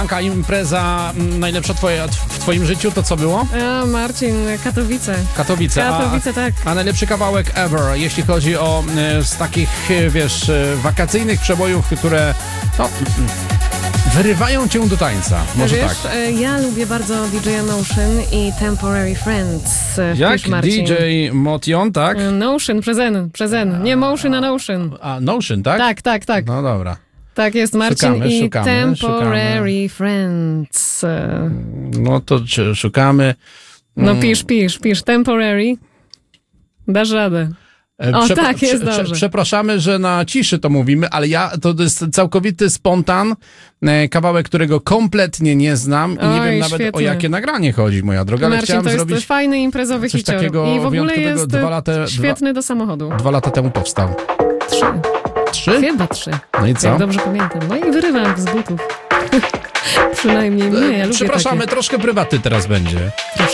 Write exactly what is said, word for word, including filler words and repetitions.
Blanka, impreza m, najlepsza twoja, w twoim życiu, to co było? A, Marcin, Katowice. Katowice. Katowice, a, tak. A najlepszy kawałek ever, jeśli chodzi o e, z takich, e, wiesz, e, wakacyjnych przebojów, które no, wyrywają cię do tańca. Może Wiesz, tak. e, ja lubię bardzo D J Notion i Temporary Friends. e, Jak wpisz, Marcin. D J Motion, tak? E, Notion, przez N, przez N. Nie Motion, a Notion. A Notion, tak? Tak, tak, tak. No dobra. Tak jest, Marcin. Szukamy, I szukamy, Temporary szukamy. Friends. E, No to czy- szukamy. No pisz, pisz, pisz. Temporary. Dasz radę. E, O, tak, jest dobrze. Przepraszamy, że na ciszy to mówimy, ale ja to jest całkowity spontan, e, kawałek, którego kompletnie nie znam i nie Oj, wiem nawet świetnie. o jakie nagranie chodzi, moja droga, ale Marcin, chciałem to jest zrobić fajny imprezowy coś hicior. takiego I w ogóle wyjątkowego. jest Dwa lata- świetny do samochodu. dwa lata temu powstał. Trzy. Trzy? Chyba trzy. No i co? Jak dobrze pamiętam. No i wyrywam z butów. Przynajmniej mnie, ja lubię Przepraszamy, takie. troszkę prywaty teraz będzie.